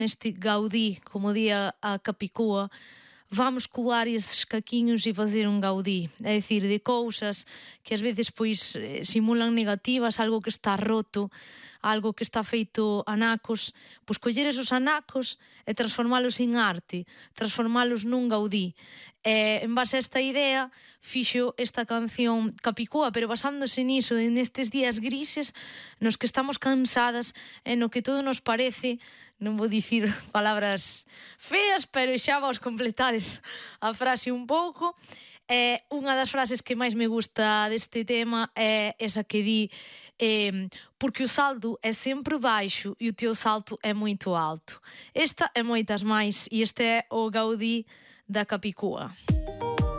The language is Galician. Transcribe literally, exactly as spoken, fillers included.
neste Gaudí, como di a, a Capicúa, vamos colar esses caquiños e fazer un Gaudí, é dicir, de cousas que ás veces pois simulan negativas, algo que está roto, algo que está feito anacos, pois coller esos anacos e transformalos en arte, transformalos nun Gaudí. E, en base a esta idea, fixo esta canción Capicúa, pero basándose niso, nestes días grises nos que estamos cansadas e no que todo nos parece, non vou dicir palabras feas, pero xa vos completades a frase un pouco. E unha das frases que máis me gusta deste tema é esa que di eh, porque o saldo é sempre baixo e o teu salto é muito alto. Esta e moitas máis, e este é o Gaudí da Capicúa.